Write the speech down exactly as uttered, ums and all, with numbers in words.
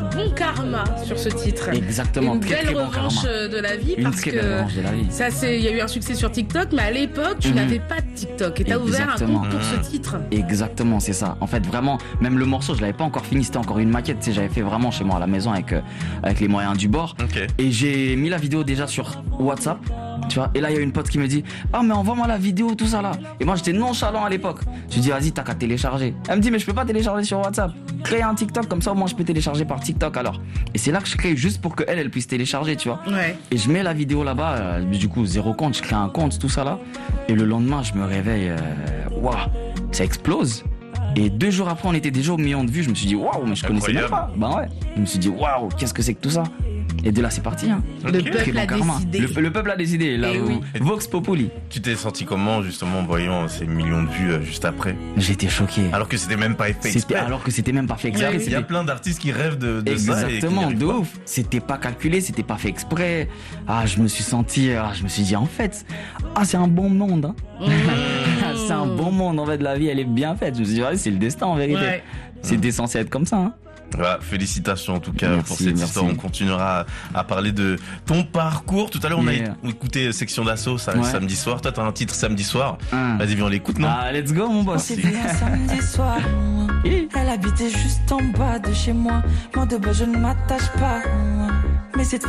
un bon karma sur ce titre. Exactement. Une très, belle très bon revanche karma. de la vie Une parce très que belle revanche de la vie. ça c'est, il y a eu un succès sur TikTok, mais à l'époque tu Mhm. n'avais pas de TikTok et t'as ouvert un Exactement. compte pour ce titre. Exactement, c'est ça. En fait, vraiment, même le morceau, je l'avais pas encore fini, c'était encore une maquette. Tu sais, j'avais fait vraiment chez moi à la maison avec euh, avec les moyens du bord. Ok. Et j'ai mis la vidéo déjà sur WhatsApp, tu vois. Et là, il y a une pote qui me dit, ah mais envoie-moi la vidéo, tout ça là. Et moi, j'étais nonchalant à l'époque. Je lui dis, vas-y, t'as qu'à télécharger. Elle me dit, mais je peux pas télécharger sur WhatsApp. Crée un TikTok comme ça, au moins je peux télécharger par TikTok alors. Et c'est là que je crée juste pour que elle, elle puisse télécharger, tu vois. Ouais. Et je mets la vidéo là-bas, euh, du coup zéro compte, je crée un compte, tout ça là. Et le lendemain, je me réveille, euh, waouh, ça explose. Et deux jours après, on était déjà au million de vues. Je me suis dit waouh, mais je connaissais même pas. Bah ouais. Je me suis dit waouh, qu'est-ce que c'est que tout ça. Et de là, c'est parti. Hein. Le Ok. peuple a karma. décidé. Le, le peuple a décidé. Là, Eh où- oui. Vox Populi. Tu t'es senti comment justement en voyant ces millions de vues euh, juste après? J'étais choqué. Alors que c'était même pas fait C'était exprès. alors que c'était même pas fait Il y a, exprès. il y a c'était- plein d'artistes qui rêvent de, de ça. et qui n'y Exactement, arrivent de pas. ouf. C'était pas calculé, c'était pas fait exprès. Ah, je me suis senti, ah, je me suis dit en fait, ah c'est un bon monde. Hein. Mmh. C'est un bon monde en fait, la vie elle est bien faite. Je me suis dit ouais, c'est le destin en vérité. Ouais. C'était censé être comme ça. Hein. Voilà, félicitations en tout cas Merci, pour cette merci. histoire. On continuera à, à parler de ton parcours. Tout à l'heure, on a Yeah. écouté Section d'Assaut ça, Ouais. samedi soir. Toi, t'as un titre samedi soir. Hein. Vas-y, viens, on l'écoute, non? Ah, let's go mon On boss. s'est vu un samedi soir. Elle habitait juste en bas de chez moi. Moi de bas je ne m'attache pas. Mais cette fois